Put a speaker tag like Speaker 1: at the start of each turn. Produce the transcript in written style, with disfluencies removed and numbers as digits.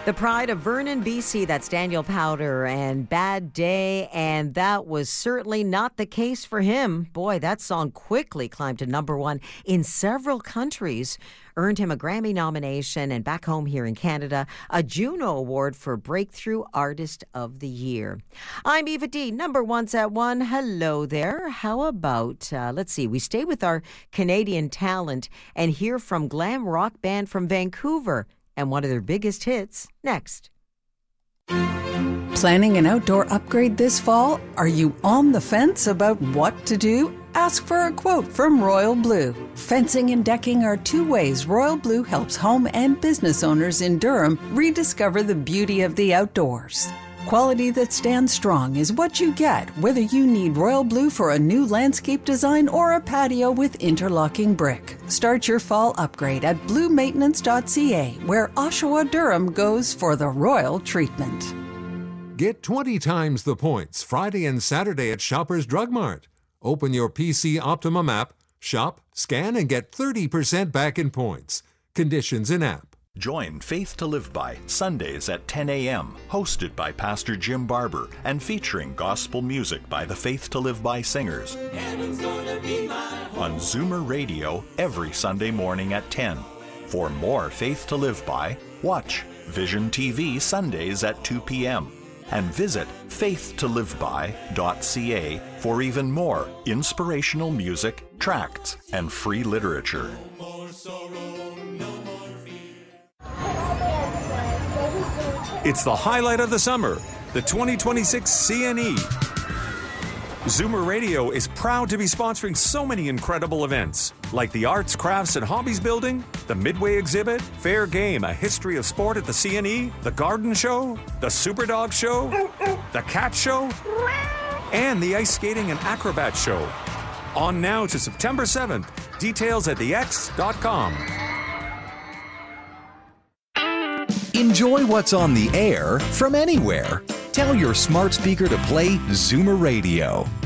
Speaker 1: The Pride of Vernon, BC, that's Daniel Powder and Bad Day, and that was certainly not the case for him. Boy, that song quickly climbed to number one in several countries, earned him a Grammy nomination, and back home here in Canada, a Juno Award for Breakthrough Artist of the Year. I'm Eva D, number one's at one. Hello there. How about, let's see, we stay with our Canadian talent and hear from glam rock band from Vancouver, and one of their biggest hits next.
Speaker 2: Planning an outdoor upgrade this fall? Are you on the fence about what to do? Ask for a quote from Royal Blue. Fencing and decking are two ways Royal Blue helps home and business owners in Durham rediscover the beauty of the outdoors. Quality that stands strong is what you get, whether you need Royal Blue for a new landscape design or a patio with interlocking brick. Start your fall upgrade at bluemaintenance.ca, where Oshawa Durham goes for the royal treatment.
Speaker 3: Get 20 times the points Friday and Saturday at Shoppers Drug Mart. Open your PC Optimum app, shop, scan, and get 30% back in points. Conditions in app.
Speaker 4: Join Faith to Live By Sundays at 10 a.m., hosted by Pastor Jim Barber and featuring gospel music by the Faith to Live By singers. On Zoomer Radio every Sunday morning at 10. For more Faith to Live By, watch Vision TV Sundays at 2 p.m. and visit faithtoliveby.ca for even more inspirational music, tracts, and free literature.
Speaker 5: It's the highlight of the summer, the 2026 CNE. Zoomer Radio is proud to be sponsoring so many incredible events, like the Arts, Crafts, and Hobbies Building, the Midway Exhibit, Fair Game, a history of sport at the CNE, the Garden Show, the Superdog Show, the Cat Show, and the Ice Skating and Acrobat Show. On now to September 7th. Details at thex.com.
Speaker 6: Enjoy what's on the air from anywhere. Tell your smart speaker to play Zoomer Radio.